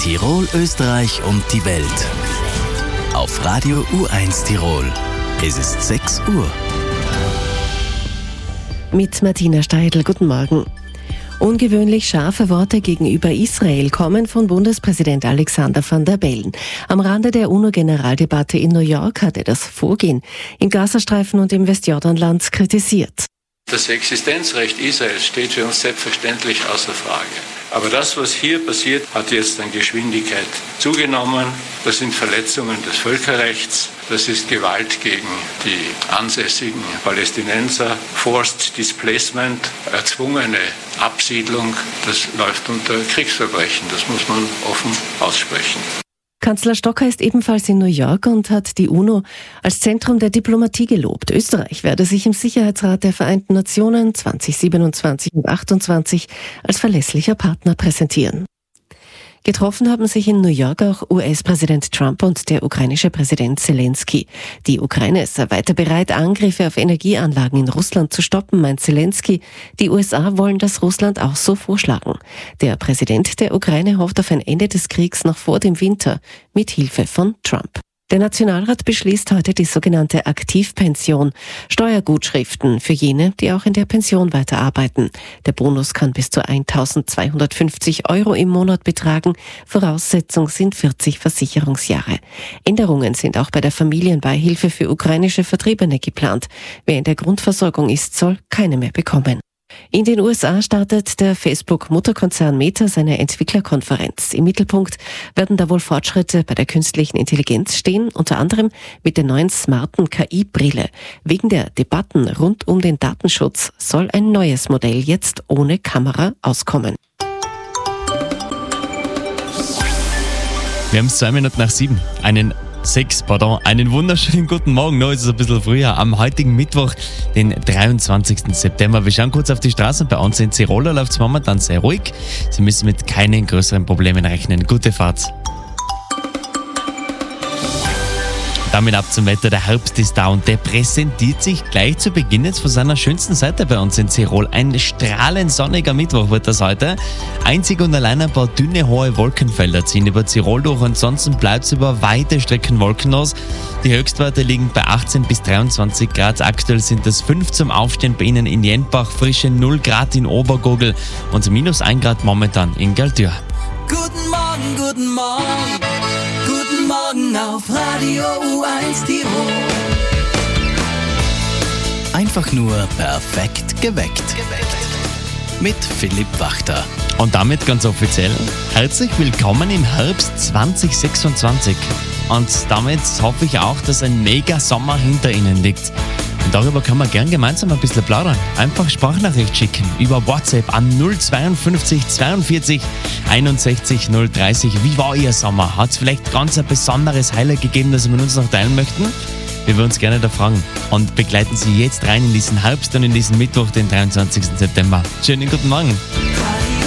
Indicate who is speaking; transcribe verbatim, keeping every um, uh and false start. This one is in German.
Speaker 1: Tirol, Österreich und die Welt. Auf Radio U eins Tirol. Es ist sechs Uhr.
Speaker 2: Mit Martina Steidl, guten Morgen. Ungewöhnlich scharfe Worte gegenüber Israel kommen von Bundespräsident Alexander Van der Bellen. Am Rande der UNO-Generaldebatte in New York hat er das Vorgehen im Gazastreifen und im Westjordanland kritisiert.
Speaker 3: Das Existenzrecht Israels steht für uns selbstverständlich außer Frage. Aber das, was hier passiert, hat jetzt an Geschwindigkeit zugenommen. Das sind Verletzungen des Völkerrechts. Das ist Gewalt gegen die ansässigen Palästinenser, Forced Displacement, erzwungene Absiedlung. Das läuft unter Kriegsverbrechen. Das muss man offen aussprechen.
Speaker 2: Kanzler Stocker ist ebenfalls in New York und hat die UNO als Zentrum der Diplomatie gelobt. Österreich werde sich im Sicherheitsrat der Vereinten Nationen zwanzig siebenundzwanzig und achtundzwanzig als verlässlicher Partner präsentieren. Getroffen haben sich in New York auch U S-Präsident Trump und der ukrainische Präsident Zelensky. Die Ukraine sei weiter bereit, Angriffe auf Energieanlagen in Russland zu stoppen, meint Zelensky. Die U S A wollen das Russland auch so vorschlagen. Der Präsident der Ukraine hofft auf ein Ende des Kriegs noch vor dem Winter mit Hilfe von Trump. Der Nationalrat beschließt heute die sogenannte Aktivpension, Steuergutschriften für jene, die auch in der Pension weiterarbeiten. Der Bonus kann bis zu eintausendzweihundertfünfzig Euro im Monat betragen. Voraussetzung sind vierzig Versicherungsjahre. Änderungen sind auch bei der Familienbeihilfe für ukrainische Vertriebene geplant. Wer in der Grundversorgung ist, soll keine mehr bekommen. In den U S A startet der Facebook-Mutterkonzern Meta seine Entwicklerkonferenz. Im Mittelpunkt werden da wohl Fortschritte bei der künstlichen Intelligenz stehen, unter anderem mit der neuen smarten K I-Brille. Wegen der Debatten rund um den Datenschutz soll ein neues Modell jetzt ohne Kamera auskommen.
Speaker 4: Wir haben es zwei Minuten nach sieben. Einen Sechs, pardon. Einen wunderschönen guten Morgen. Noch ist es ein bisschen früher. Am heutigen Mittwoch, den dreiundzwanzigsten September. Wir schauen kurz auf die Straßen. Bei uns in Tirol läuft es momentan sehr ruhig. Sie müssen mit keinen größeren Problemen rechnen. Gute Fahrt. Damit ab zum Wetter. Der Herbst ist da und der präsentiert sich gleich zu Beginn jetzt von seiner schönsten Seite bei uns in Tirol. Ein strahlend sonniger Mittwoch wird das heute. Einzig und allein ein paar dünne, hohe Wolkenfelder ziehen über Tirol durch. Ansonsten bleibt es über weite Strecken wolkenlos. Die Höchstwerte liegen bei achtzehn bis dreiundzwanzig Grad. Aktuell sind es fünf zum Aufstehen bei Ihnen in Jenbach, frische null Grad in Obergurgl und minus ein Grad momentan in Galtür.
Speaker 5: Guten Morgen, guten Morgen. Guten Morgen auf Radio U eins Tirol.
Speaker 1: Einfach nur perfekt geweckt. Mit Philipp Wachter.
Speaker 4: Und damit ganz offiziell, herzlich willkommen im Herbst zwanzig sechsundzwanzig. Und damit hoffe ich auch, dass ein mega Sommer hinter Ihnen liegt. Und darüber können wir gern gemeinsam ein bisschen plaudern. Einfach Sprachnachricht schicken über WhatsApp an null zweiundfünfzig zweiundvierzig einundsechzig null dreißig. Wie war Ihr Sommer? Hat es vielleicht ganz ein besonderes Highlight gegeben, das Sie mit uns noch teilen möchten? Wir würden uns gerne da fragen. Und begleiten Sie jetzt rein in diesen Herbst und in diesen Mittwoch, den dreiundzwanzigsten September. Schönen guten Morgen.